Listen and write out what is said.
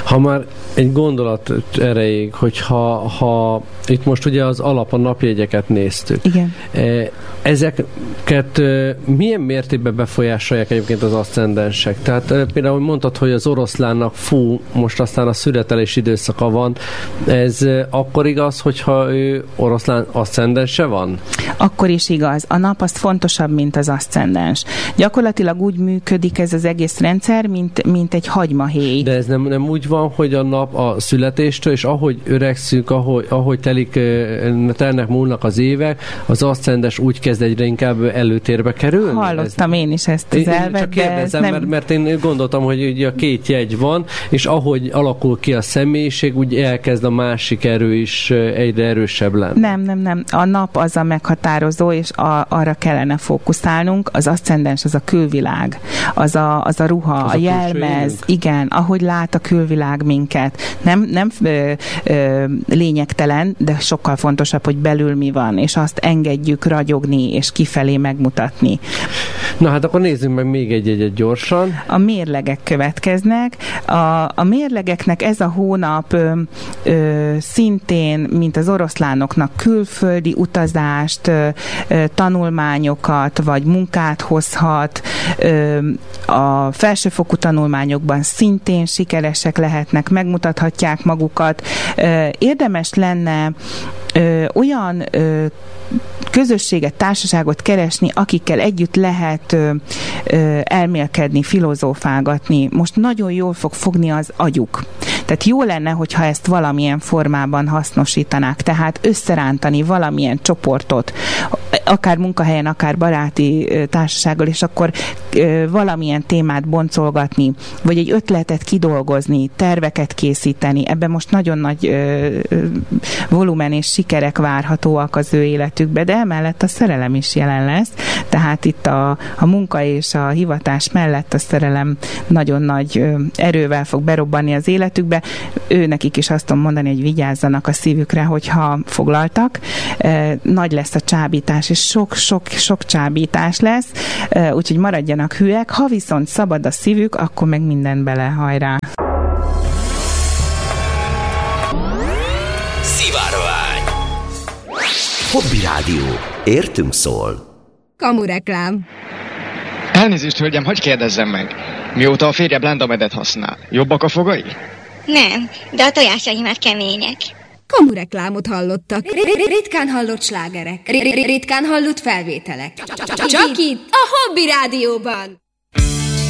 Ha már egy gondolat erejéig, hogyha itt most ugye az a napjegyeket néztük. Igen. Ezeket milyen mértékben befolyásolják egyébként az aszcendensek? Tehát például mondtad, hogy az oroszlánnak most aztán a születelés időszaka van. Ez akkor igaz, hogyha ő oroszlán aszcendense van? Akkor is igaz. A nap az fontosabb, mint az aszcendens. Gyakorlatilag úgy működik ez az egész rendszer, mint egy hagymahéj. De ez nem úgy van, hogy a nap a születéstől, és ahogy öregszünk, ahogy telnek múlnak az évek, az aszcendens úgy kezd egyre inkább előtérbe kerülni? Hallottam én is ezt az elvet, csak kérdezem, nem... mert én gondoltam, hogy ugye a két jegy van, és ahogy alakul ki a személyiség, úgy elkezd a másik erő is egyre erősebb lenni. Nem. A nap az a meghatározó, és arra kellene fókuszálnunk. Az aszcendens az a külvilág, az a ruha, az a jelmez, igen, ahogy lát a külvilág minket. Nem lényegtelen, de sokkal fontosabb, hogy belül mi van, és azt engedjük ragyogni, és kifelé megmutatni. Na hát akkor nézzünk meg még egy gyorsan. A mérlegek következnek. A mérlegeknek ez a hónap szintén, mint az oroszlánoknak, külföldi utazást, tanulmányokat, vagy munkát hozhat. A felsőfokú tanulmányokban szintén sikeresek lehetnek, megmutathatják magukat. Érdemes lenne olyan közösséget, társaságot keresni, akikkel együtt lehet elmélkedni, filozófálgatni. Most nagyon jól fog fogni az agyuk. Tehát jó lenne, hogyha ezt valamilyen formában hasznosítanák, tehát összerántani valamilyen csoportot, akár munkahelyen, akár baráti társasággal, és akkor valamilyen témát boncolgatni, vagy egy ötletet kidolgozni, terveket készíteni. Ebben most nagyon nagy volumen és sikerek várhatóak az ő életükbe, de emellett a szerelem is jelen lesz. Tehát itt a munka és a hivatás mellett a szerelem nagyon nagy erővel fog berobbanni az életükbe. Nekik is azt tudom mondani, hogy vigyázzanak a szívükre, hogyha foglaltak. Nagy lesz a csábítás, és sok csábítás lesz, úgyhogy maradjanak hűek. Ha viszont szabad a szívük, akkor meg minden bele, hajrá! Szivárvány. Hobby Rádió. Értünk szól. Kamureklám. Elnézést, hölgyem, hadd kérdezzem meg. Mióta a férje blendamedet használ, jobbak a fogai? Nem, de a tojásaimat kemények. Kamureklámot hallottak. Ritkán hallott slágerek. Ritkán hallott felvételek. Csak itt, a Hobby Rádióban.